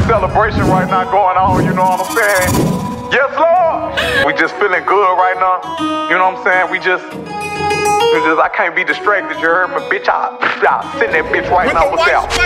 celebration right now going on, you know what I'm saying? Yes, Lord. We just feeling good right now. You know what I'm saying? We just I can't be distracted, you heard me? Bitch, I'll send that bitch right now with that.